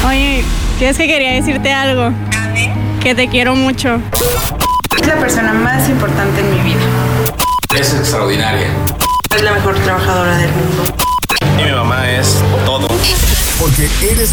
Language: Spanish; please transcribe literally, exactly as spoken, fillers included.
Oye, ¿quieres que quería decirte algo? Que te quiero mucho. Es la persona más importante en mi vida. Es extraordinaria. Es la mejor trabajadora del mundo. Y mi mamá es todo. Porque eres